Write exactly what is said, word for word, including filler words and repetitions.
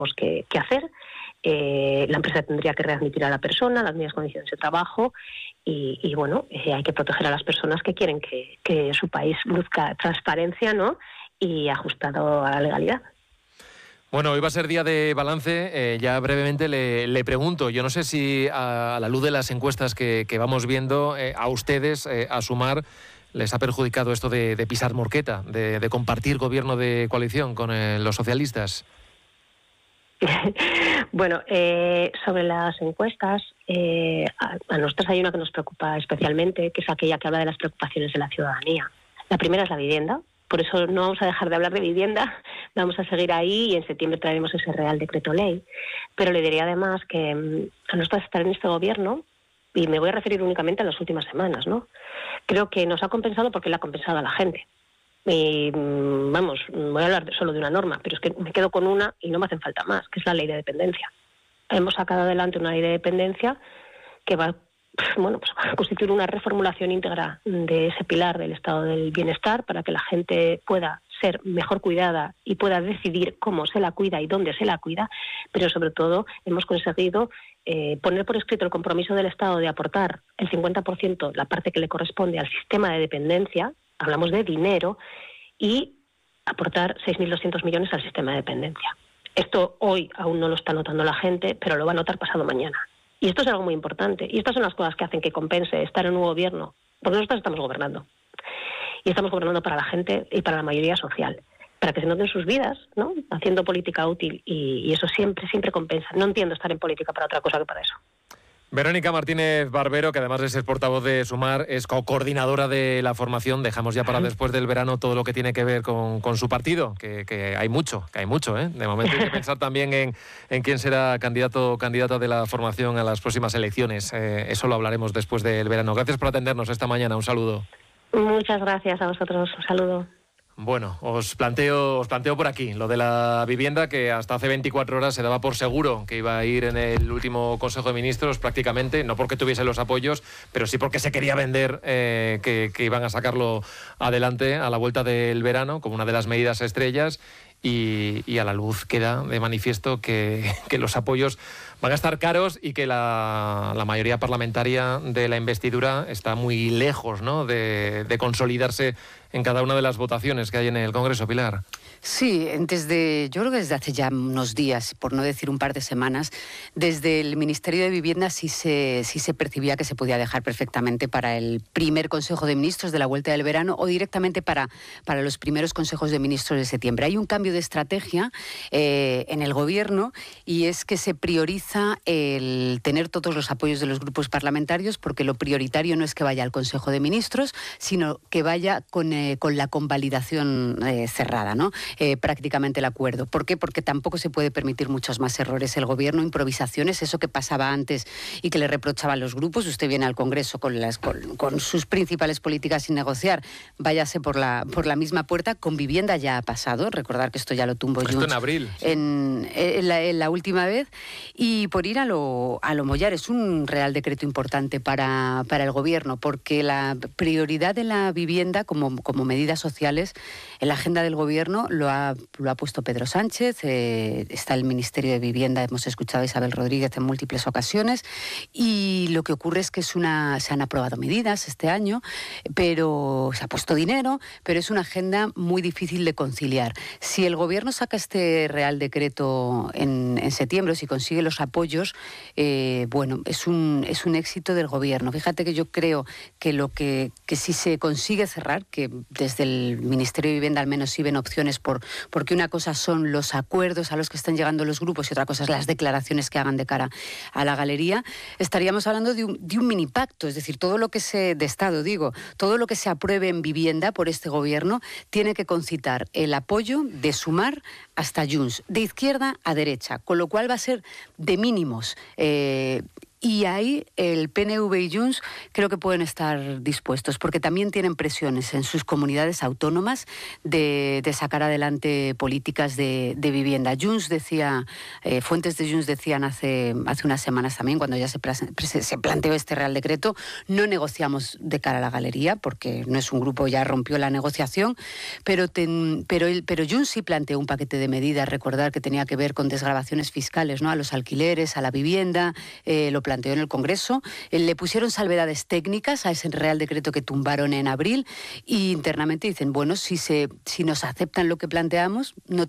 que, que hacer. Eh, la empresa tendría que readmitir a la persona, las mismas condiciones de trabajo y, y bueno, eh, hay que proteger a las personas que quieren que, que su país luzca transparencia, ¿no?, y ajustado a la legalidad. Bueno, hoy va a ser día de balance. Eh, ya brevemente le, le pregunto, yo no sé si a, a la luz de las encuestas que, que vamos viendo, eh, a ustedes, eh, a Sumar, les ha perjudicado esto de, de pisar morqueta, de, de compartir gobierno de coalición con eh, los socialistas. Bueno, eh, sobre las encuestas, eh, a, a nosotros hay una que nos preocupa especialmente, que es aquella que habla de las preocupaciones de la ciudadanía. La primera es la vivienda, por eso no vamos a dejar de hablar de vivienda, vamos a seguir ahí y en septiembre traeremos ese Real Decreto Ley. Pero le diría además que mm, a nosotros estar en este gobierno, y me voy a referir únicamente a las últimas semanas, ¿no?, creo que nos ha compensado porque le ha compensado a la gente. Y vamos, voy a hablar solo de una norma, pero es que me quedo con una y no me hacen falta más, que es la ley de dependencia. Hemos sacado adelante una ley de dependencia que va, bueno, pues va a constituir una reformulación íntegra de ese pilar del estado del bienestar para que la gente pueda ser mejor cuidada y pueda decidir cómo se la cuida y dónde se la cuida, pero sobre todo hemos conseguido eh, poner por escrito el compromiso del Estado de aportar el cincuenta por ciento, la parte que le corresponde al sistema de dependencia. Hablamos de dinero, y aportar seis mil doscientos millones al sistema de dependencia. Esto hoy aún no lo está notando la gente, pero lo va a notar pasado mañana. Y esto es algo muy importante. Y estas son las cosas que hacen que compense estar en un gobierno, porque nosotros estamos gobernando. Y estamos gobernando para la gente y para la mayoría social, para que se noten sus vidas, ¿no?, haciendo política útil. Y, y eso siempre, siempre compensa. No entiendo estar en política para otra cosa que para eso. Verónica Martínez Barbero, que además de ser portavoz de Sumar, es co-coordinadora de la formación. Dejamos ya para después del verano todo lo que tiene que ver con, con su partido, que, que hay mucho, que hay mucho, ¿eh? De momento hay que pensar también en, en quién será candidato o candidata de la formación a las próximas elecciones. Eh, eso lo hablaremos después del verano. Gracias por atendernos esta mañana. Un saludo. Muchas gracias a vosotros. Un saludo. Bueno, os planteo, os planteo por aquí lo de la vivienda, que hasta hace veinticuatro horas se daba por seguro que iba a ir en el último Consejo de Ministros prácticamente, no porque tuviese los apoyos, pero sí porque se quería vender eh, que, que iban a sacarlo adelante a la vuelta del verano como una de las medidas estrellas. Y, y a la luz queda de manifiesto que, que los apoyos van a estar caros y que la, la mayoría parlamentaria de la investidura está muy lejos, ¿no?, de, de consolidarse en cada una de las votaciones que hay en el Congreso, Pilar. Sí, desde, yo creo que desde hace ya unos días, por no decir un par de semanas, desde el Ministerio de Vivienda sí se, sí se percibía que se podía dejar perfectamente para el primer Consejo de Ministros de la vuelta del verano o directamente para, para los primeros Consejos de Ministros de septiembre. Hay un cambio de estrategia eh, en el Gobierno, y es que se prioriza el tener todos los apoyos de los grupos parlamentarios, porque lo prioritario no es que vaya al Consejo de Ministros, sino que vaya con, eh, con la convalidación eh, cerrada, ¿no? Eh, prácticamente el acuerdo. ¿Por qué? Porque tampoco se puede permitir muchos más errores. El Gobierno, improvisaciones, eso que pasaba antes y que le reprochaban los grupos. Usted viene al Congreso con, las, con, con sus principales políticas sin negociar, váyase por la, por la misma puerta. Con vivienda ya ha pasado, recordar que esto ya lo tumbó Junts. Esto en abril. Sí. En, en, la, en la última vez. Y por ir a lo, a lo mollar, es un Real Decreto importante para, para el Gobierno, porque la prioridad de la vivienda como, como medidas sociales en la agenda del Gobierno lo ha, lo ha puesto Pedro Sánchez, eh, está el Ministerio de Vivienda, hemos escuchado a Isabel Rodríguez en múltiples ocasiones, y lo que ocurre es que es una, se han aprobado medidas este año, pero se ha puesto dinero, pero es una agenda muy difícil de conciliar. Si el Gobierno saca este Real Decreto en, en septiembre, si consigue los apoyos, eh, bueno, es un, es un éxito del Gobierno. Fíjate que yo creo que lo que, que si se consigue cerrar, que desde el Ministerio de Vivienda al menos sí ven opciones por porque una cosa son los acuerdos a los que están llegando los grupos y otra cosa es las declaraciones que hagan de cara a la galería, estaríamos hablando de un, de un mini pacto, es decir, todo lo que se, de Estado digo, todo lo que se apruebe en vivienda por este Gobierno tiene que concitar el apoyo de Sumar hasta Junts, de izquierda a derecha, con lo cual va a ser de mínimos. Eh, Y ahí el P N V y Junts creo que pueden estar dispuestos, porque también tienen presiones en sus comunidades autónomas de, de sacar adelante políticas de, de vivienda. Junts decía, eh, fuentes de Junts decían hace, hace unas semanas también, cuando ya se, se planteó este Real Decreto, no negociamos de cara a la galería, porque no es un grupo, ya rompió la negociación, pero, ten, pero, el, pero Junts sí planteó un paquete de medidas, recordar que tenía que ver con desgravaciones fiscales, ¿no?, a los alquileres, a la vivienda, eh, lo planteó en el Congreso, eh, le pusieron salvedades técnicas a ese Real Decreto que tumbaron en abril y internamente dicen, bueno, si, se, si nos aceptan lo que planteamos, no